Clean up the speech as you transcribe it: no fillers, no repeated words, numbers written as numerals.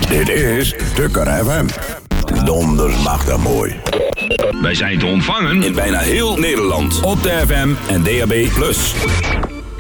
Dit is Tukker FM. Donders machtig mooi. Wij zijn te ontvangen in bijna heel Nederland. Op de FM en DAB+.